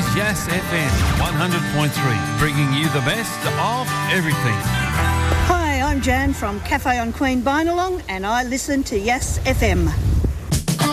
Yes FM 100.3, bringing you the best of everything. Hi, I'm Jan from Cafe on Queen Binalong and I listen to Yes FM.